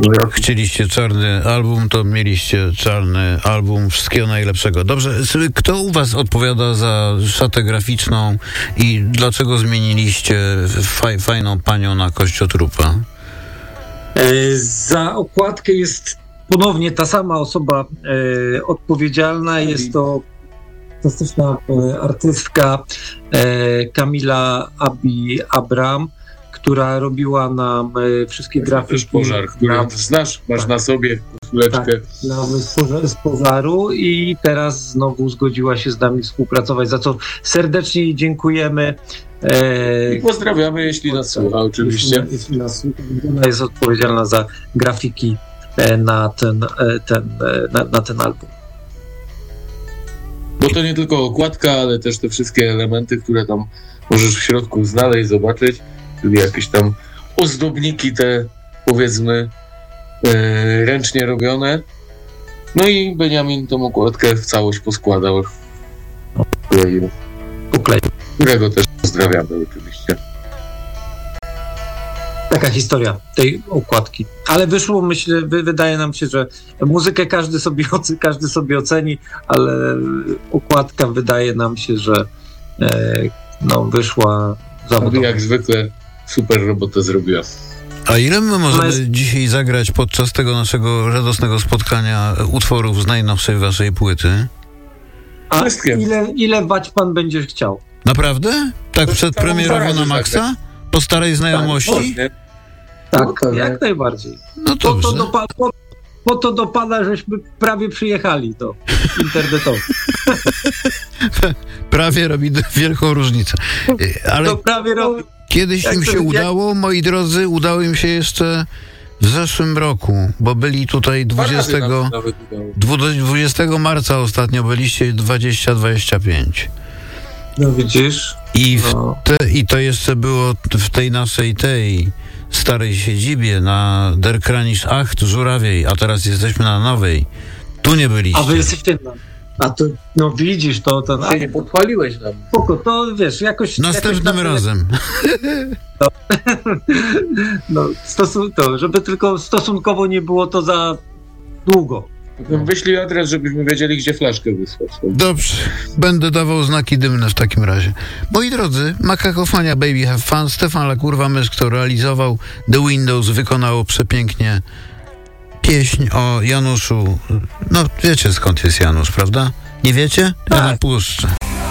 chcieliście czarny album, to mieliście czarny album. Wszystkiego najlepszego. Dobrze, kto u was odpowiada za szatę graficzną i dlaczego zmieniliście fajną panią na kościotrupa? Za okładkę jest ponownie ta sama osoba odpowiedzialna. Jest to fantastyczna artystka Kamila Abi Abram, która robiła nam wszystkie grafiki. Pożar, który masz na sobie koszuleczkę. Tak, z pożaru i teraz znowu zgodziła się z nami współpracować, za co serdecznie jej dziękujemy. I pozdrawiamy, jeśli nas słucha, oczywiście. Jeśli nas słucha, ona jest odpowiedzialna za grafiki na ten album. Bo to nie tylko okładka, ale też te wszystkie elementy, które tam możesz w środku znaleźć, zobaczyć, czyli jakieś tam ozdobniki te, powiedzmy, ręcznie robione. No i Beniamin tą okładkę w całość poskładał. Ukleił. Którego też pozdrawiamy oczywiście. Taka historia tej okładki. Ale wyszło, myślę, wydaje nam się, że muzykę każdy sobie oceni, ale okładka wydaje nam się, że wyszła zawodowo. Jak zwykle super robotę zrobiła. A ile my możemy dzisiaj zagrać podczas tego naszego radosnego spotkania utworów z najnowszej waszej płyty? A ile wać pan będzie chciał? Naprawdę? Tak przedpremierowo na maksa? Po starej znajomości? Tak, jak najbardziej. No dobrze. Po to do pana, żeśmy prawie przyjechali do internetowo. Prawie robi wielką różnicę. Ale to prawie robi. Kiedyś im się udało, moi drodzy, udało im się jeszcze w zeszłym roku, bo byli tutaj 20 marca ostatnio byliście 2025. No widzisz? I to jeszcze było w tej naszej starej siedzibie na Der Kranisch 8 Żurawiej, a teraz jesteśmy na nowej. Tu nie byliście. A wy jesteście na... A to, no widzisz, to Ty nie podchwaliłeś nam. Spoko, to wiesz, jakoś... Następnym razem. Żeby tylko stosunkowo nie było to za długo. Wyślij adres, żebyśmy wiedzieli, gdzie flaszkę wysłać. Dobrze, będę dawał znaki dymne w takim razie. Moi drodzy, Makakofania Baby Have Fun, Stefan Lakurwa-Mysz, kto realizował, The Windows wykonało przepięknie pieśń o Januszu. No wiecie skąd jest Janusz, prawda? Nie wiecie? Ja napuszczę.